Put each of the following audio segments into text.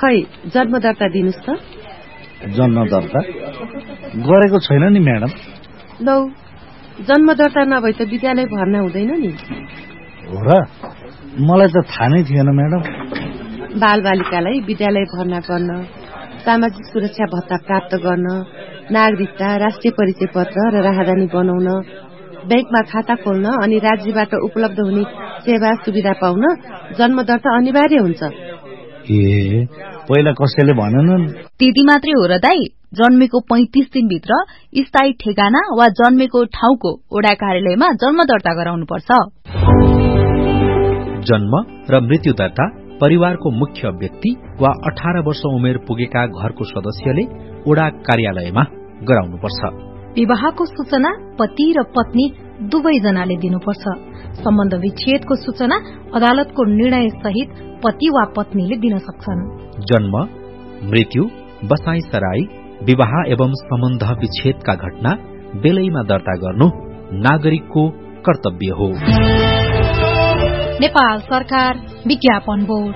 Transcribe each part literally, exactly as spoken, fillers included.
मलाई जन्म दर्ता दिनुस् त। जन्म दर्ता गरेको छैन नि म्याडम। लौ जन्म दर्ता नभए त विद्यालय भर्ना हुँदैन नि। हो र, मलाई त थाहा नै थिएन म्याडम। बालबालिकालाई विद्यालय भर्ना गर्न, सामाजिक सुरक्षा भत्ता प्राप्त गर्न, नागरिकता, राष्ट्रिय परिचय पत्र र राहदानी बनाउन, बैंकमा खाता खोल्न अनि राज्यबाट उपलब्ध हुने सेवा सुविधा पाउन जन्म दर्ता अनिवार्य हुन्छ। ए पहिला कसैले भनेनन्? त्यति मात्रै हो र दाई, जन्मेको पैंतिस दिनभित्र स्थायी ठेगाना वा जन्मेको ठाउँको ओडा कार्यालयमा जन्म दर्ता गराउनु पर्छ। जन्म र मृत्यु दर्ता परिवारको मुख्य व्यक्ति वा अठार वर्ष उमेर पुगेका घरको सदस्यले ओडा कार्यालयमा गराउनुपर्छ। विवाहको सूचना पति र पत्नी दुवैजनाले दिनुपर्छ। सम्बन्ध विच्छेदको सूचना अदालतको निर्णय सहित पति वा पत्नीले दिन सक्छन्। जन्म, मृत्यु, बसाई सराई, विवाह एवं सम्बन्ध विच्छेदका घटना बेलैमा दर्ता गर्नु नागरिकको कर्तव्य हो। नेपाल सरकार विज्ञापन बोर्ड।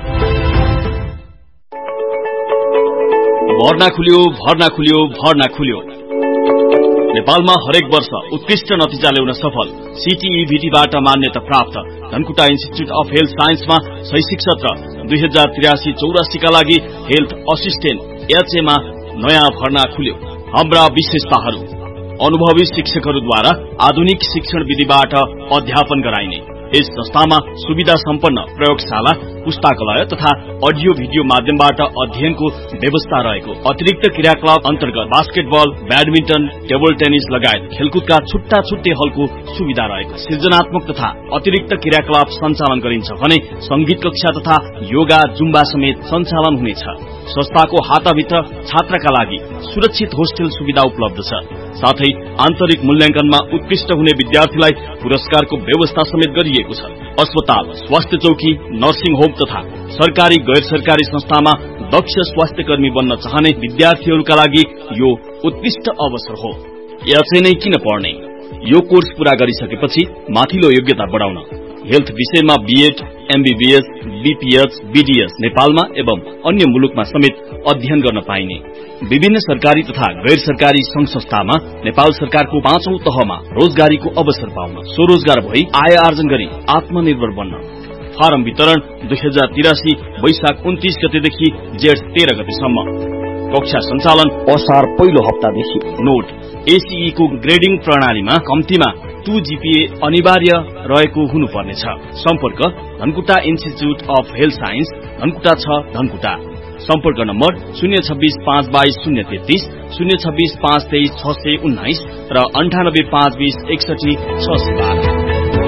भर्ना खुल्यो, भर्ना खुल्यो, भर्ना खुल्यो। नेपालमा हरेक वर्ष उत्कृष्ट नतिजा ल्याउन सफल सीटीईभीटीबाट मान्यता प्राप्त धनकुटा इन्स्टिच्युट अफ हेल्थ साइन्समा शैक्षिक सत्र दुई हजार त्रियासी चौरासीका लागि हेल्थ असिस्टेन्ट एचएमा नयाँ भर्ना खुल्यो। हाम्रा विशेषताहरू: अनुभवी शिक्षकहरूद्वारा आधुनिक शिक्षण विधिबाट अध्यापन गराइने। यस संस्थामा सुविधा सम्पन्न प्रयोगशाला, पुस्तकालय तथा अडियो भिडियो माध्यमबाट अध्ययनको व्यवस्था रहेको। अतिरिक्त क्रियाकलाप अन्तर्गत बास्केटबल, ब्याडमिन्टन, टेबल टेनिस लगायत खेलकुदका छुट्टा छुट्टै हलको सुविधा रहेको। सृजनात्मक तथा अतिरिक्त क्रियाकलाप सञ्चालन गरिन्छ भने संगीत कक्षा तथा योगा, जुम्बा समेत सञ्चालन हुनेछ। संस्थाको हाताभित्र छात्रका लागि सुरक्षित होस्टेल सुविधा उपलब्ध छ। साथै आन्तरिक मूल्याङ्कनमा उत्कृष्ट हुने विद्यार्थीलाई पुरस्कारको व्यवस्था समेत गरिएको छ। अस्पताल, स्वास्थ्य चौकी, नर्सिङ होम तथा सरकारी गैर सरकारी संस्थामा दक्ष स्वास्थ्य कर्मी बन्न चाहने विद्यार्थीहरूका लागि यो उत्कृष्ट अवसर हो। याचै नै किन पढ्ने? यो कोर्स पूरा गरिसकेपछि माथिल्लो योग्यता बढाउन हेल्थ विषयमा बीएड, एमबीबीएस, बीपीएच, बीडीएस नेपालमा एवं अन्य मुलुकमा समेत अध्ययन गर्न पाइने। विभिन्न सरकारी तथा गैर सरकारी संघ संस्थामा नेपाल सरकारको पाँचौं तहमा रोजगारीको अवसर पाउन, स्वरोजगार भई आय आर्जन गरी आत्मनिर्भर बन्न। फारम वितरण दुई हजार तिरासी वैशाख उन्तीस गतेदेखि जेठ तेह्र गतेसम्म। कक्षा सञ्चालन असार पहिलो हप्तादेखि। नोट: एसीई को ग्रेडिङ प्रणालीमा कम्तीमा टू जीपीए अनिवार्य रहेको हुनुपर्नेछ। सम्पर्क Dhankuta institute of health science, Dhankuta छ, धनकुटा। सम्पर्क नम्बर शून्य छब्बीस पाँच बाइस शून्य तेत्तीस, शून्य छब्बीस पाँच तेइस छ सय उन्नाइस र अन्ठानब्बे पाँच बीस एकसठी छ सय बाह्र।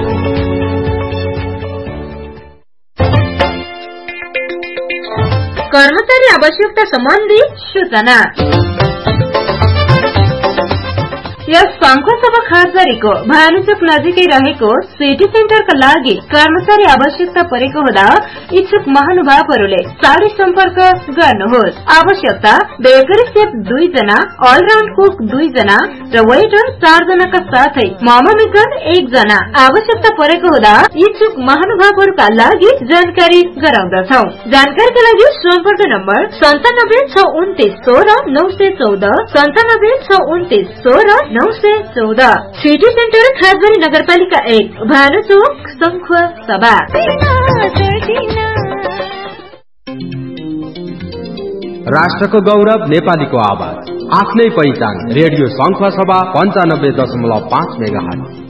कर्मचारी आवश्यकता सम्बन्धी सूचना। यस संघसभा खास गरेको भानुचोक नजिकै रहेको सिटी सेन्टरका लागि कर्मचारी आवश्यकता परेको हुँदा इच्छुक महानुभावहरूले चाँडै सम्पर्क गर्नुहोस्। आवश्यकता: बेकरी सेफ दुई जना, अलराउन्ड कुक दुई जना र वेटर चार जनाका साथै मोमो मेकर एक जना आवश्यकता परेको हुँदा इच्छुक महानुभावहरूका लागि जानकारी गराउँदछौ। जानकारीका लागि सम्पर्क नम्बर सन्तानब्बे छ उन्तिस सोह्र नौ सय चौध, सन्तानब्बे छ उन्तिस सोह्र नौ सय चौध। सिटी सेन्टर खासगरी नगरपालिका एक, भानुचोक, संखुवा सभा। राष्ट्रको गौरव, नेपालीको आवाज, आफ्नै पहिचान। रेडियो संखुवा सभा पञ्चानब्बे दशमलव पाँच मेगा हर्ज।